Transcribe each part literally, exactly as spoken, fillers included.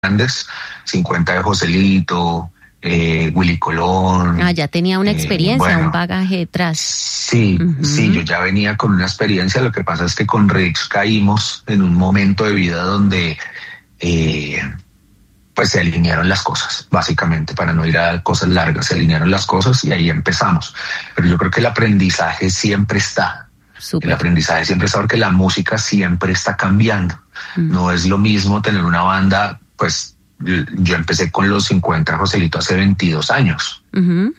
grandes, cincuenta de Joselito, eh, Willy Colón. Ah, ya tenía una experiencia, eh, bueno, un bagaje detrás. Sí, Uh-huh. sí, yo ya venía con una experiencia. Lo que pasa es que con Rix caímos en un momento de vida donde eh, pues se alinearon las cosas, básicamente, para no ir a cosas largas, se alinearon las cosas y ahí empezamos. Pero yo creo que el aprendizaje siempre está. Super. El aprendizaje siempre está porque la música siempre está cambiando. Uh-huh. No es lo mismo tener una banda, pues yo empecé con los cincuenta Joselito hace veintidós años. Uh-huh.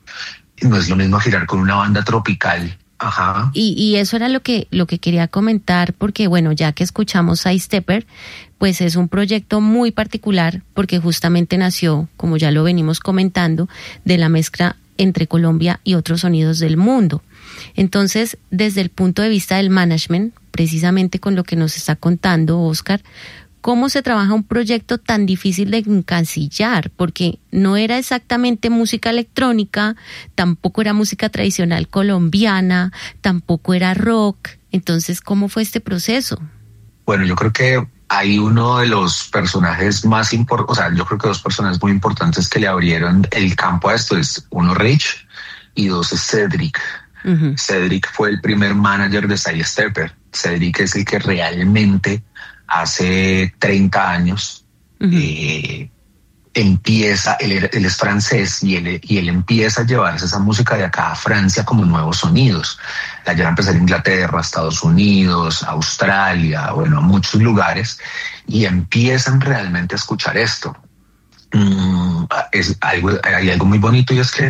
No es lo mismo girar con una banda tropical. Ajá. Y, y eso era lo que, lo que quería comentar, porque bueno, ya que escuchamos Sidestepper, pues es un proyecto muy particular, porque justamente nació, como ya lo venimos comentando, de la mezcla entre Colombia y otros sonidos del mundo. Entonces, desde el punto de vista del management, precisamente con lo que nos está contando Oscar, ¿cómo se trabaja un proyecto tan difícil de encasillar? Porque no era exactamente música electrónica, tampoco era música tradicional colombiana, tampoco era rock. Entonces, ¿cómo fue este proceso? Bueno, yo creo que hay uno de los personajes más importantes, o sea, yo creo que dos personajes muy importantes que le abrieron el campo a esto es uno Rich y dos es Cedric. Uh-huh. Cedric fue el primer manager de Sidestepper. Cedric es el que realmente hace treinta años uh-huh. eh, empieza, él, él es francés y él, y él empieza a llevarse esa música de acá a Francia como nuevos sonidos. La lleva a empezar a Inglaterra, Estados Unidos, Australia, bueno, a muchos lugares, y empiezan realmente a escuchar esto. Mm, es algo, hay algo muy bonito, y es que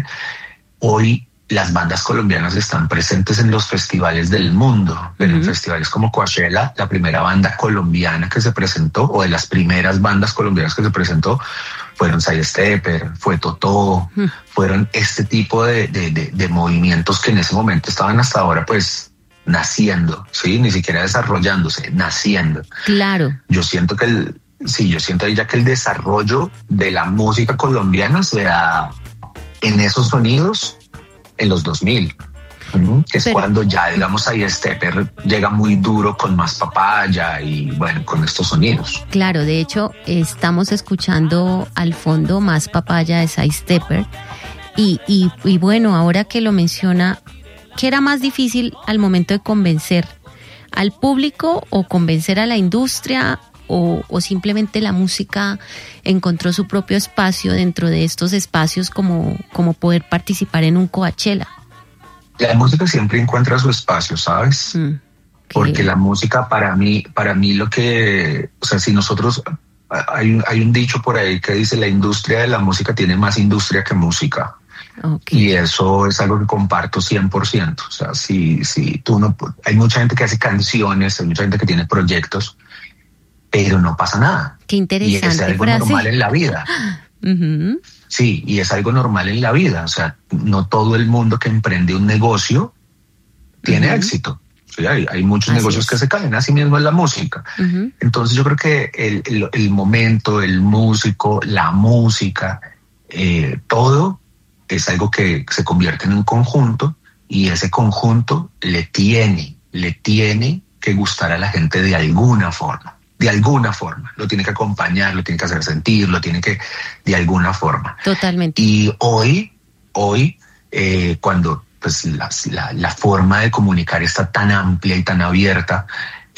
hoy las bandas colombianas están presentes en los festivales del mundo, pero uh-huh. en festivales como Coachella, la primera banda colombiana que se presentó, o de las primeras bandas colombianas que se presentó, fueron Sidestepper, fue Totó, uh-huh. fueron este tipo de, de, de, de movimientos que en ese momento estaban hasta ahora pues naciendo, ¿sí? Ni siquiera desarrollándose, naciendo. Claro. Yo siento que el, sí, yo siento ya que el desarrollo de la música colombiana se da en esos sonidos en los dos mil, que es Pero, cuando ya, digamos, Sidestepper llega muy duro con Más Papaya y, bueno, con estos sonidos. Claro, de hecho, estamos escuchando al fondo Más Papaya de Sidestepper y, y, y bueno, ahora que lo menciona, ¿qué era más difícil al momento de convencer al público o convencer a la industria? O, o simplemente la música encontró su propio espacio dentro de estos espacios como, como poder participar en un Coachella? La música siempre encuentra su espacio, ¿sabes? Mm, Porque la música para mí, para mí lo que, o sea, si nosotros, hay un, hay un dicho por ahí que dice la industria de la música tiene más industria que música. Okay. Y eso es algo que comparto cien por ciento. O sea, si, si tú no, hay mucha gente que hace canciones, hay mucha gente que tiene proyectos, pero no pasa nada. Qué interesante. Y es algo frase. normal en la vida. Uh-huh. Sí, y es algo normal en la vida. O sea, no todo el mundo que emprende un negocio tiene uh-huh. éxito. Sí, hay, hay muchos así negocios es. que se caen, así mismo en la música. Uh-huh. Entonces yo creo que el, el, el momento, el músico, la música, eh, todo es algo que se convierte en un conjunto, y ese conjunto le tiene, le tiene que gustar a la gente de alguna forma. De alguna forma, lo tiene que acompañar, lo tiene que hacer sentir, lo tiene que, de alguna forma. Totalmente. Y hoy, hoy, eh, cuando pues la, la, la forma de comunicar está tan amplia y tan abierta,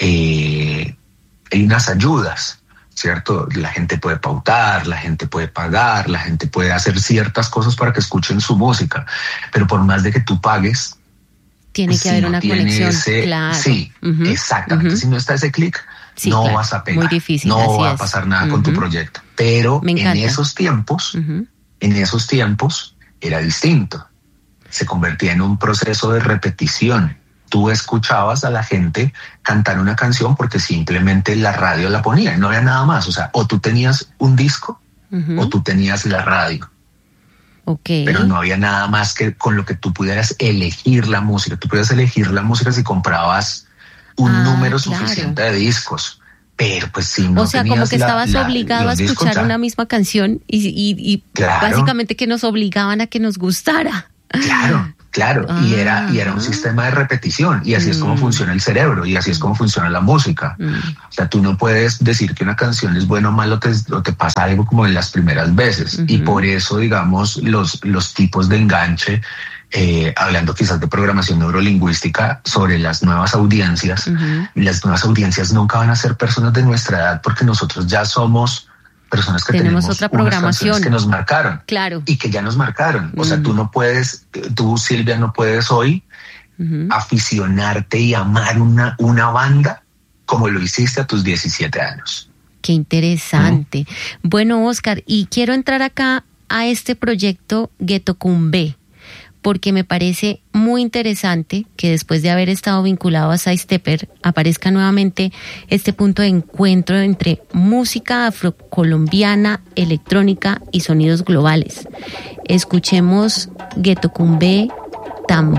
eh, hay unas ayudas, ¿cierto? La gente puede pautar, la gente puede pagar, la gente puede hacer ciertas cosas para que escuchen su música, pero por más de que tú pagues, tiene que si haber no una conexión, ese, claro. Sí, uh-huh. exactamente. Uh-huh. Si no está ese clic, sí, no claro. vas a pegar. Muy difícil, no va es. a pasar nada uh-huh. con tu proyecto. Pero Me en esos tiempos, uh-huh. en esos tiempos era distinto. Se convertía en un proceso de repetición. Tú escuchabas a la gente cantar una canción porque simplemente la radio la ponía y no había nada más. O sea, o tú tenías un disco uh-huh. o tú tenías la radio. Okay. Pero no había nada más que con lo que tú pudieras elegir la música. Tú pudieras elegir la música si comprabas un ah, número claro. suficiente de discos. Pero pues si no O sea, como que la, estabas la, obligado a escuchar discos, una misma canción y, y, y claro. básicamente que nos obligaban a que nos gustara. Claro, Claro, ah, y era y era un sistema de repetición, y así mm. es como funciona el cerebro, y así es como funciona la música. Mm. O sea, tú no puedes decir que una canción es buena o mala, o te, o te pasa algo como en las primeras veces. Uh-huh. Y por eso, digamos, los, los tipos de enganche, eh, hablando quizás de programación neurolingüística, sobre las nuevas audiencias, uh-huh. las nuevas audiencias nunca van a ser personas de nuestra edad, porque nosotros ya somos personas que tenemos, tenemos otra programación que nos marcaron, claro, y que ya nos marcaron. O uh-huh. sea, tú no puedes, tú Silvia no puedes hoy uh-huh. aficionarte y amar una, una banda como lo hiciste a tus diecisiete años. Qué interesante. Uh-huh. Bueno, Oscar, y quiero entrar acá a este proyecto Getocumbe, porque me parece muy interesante que después de haber estado vinculado a Sidestepper aparezca nuevamente este punto de encuentro entre música afrocolombiana, electrónica y sonidos globales. Escuchemos Getocumbe Tam.